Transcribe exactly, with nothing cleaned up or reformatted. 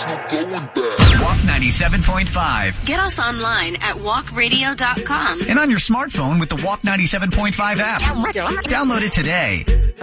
There's no going back. Walk ninety-seven point five. Get us online at walk radio dot com. And on your smartphone with the Walk ninety-seven point five app. Download it today.